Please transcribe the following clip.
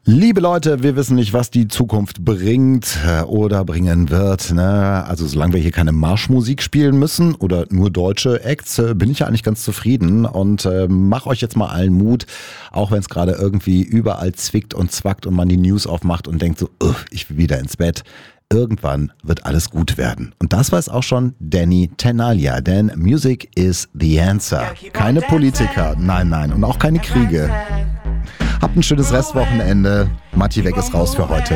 Liebe Leute, wir wissen nicht, was die Zukunft bringt oder bringen wird. Ne? Also solange wir hier keine Marschmusik spielen müssen oder nur deutsche Acts, bin ich ja eigentlich ganz zufrieden und mach euch jetzt mal allen Mut, auch wenn es gerade irgendwie überall zwickt und zwackt und man die News aufmacht und denkt so, ich will wieder ins Bett. Irgendwann wird alles gut werden. Und das weiß auch schon Danny Tenaglia, denn Music is the answer. Keine Politiker, nein und auch keine Kriege. Habt ein schönes Restwochenende. Matti Weg ist raus für heute.